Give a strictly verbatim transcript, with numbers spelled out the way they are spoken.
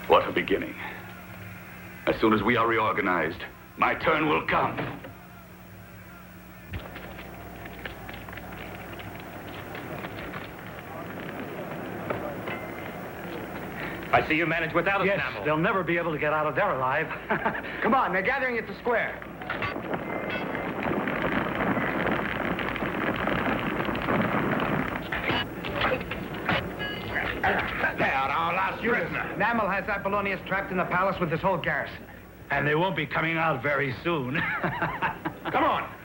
What a beginning. As soon as we are reorganized, my turn will come. I see you managed without us, Yes, Namel. they'll never be able to get out of there alive. Come on, they're gathering at the square. They are our last prisoner. Namel has Apollonius trapped in the palace with his whole garrison. And they won't be coming out very soon. Come on.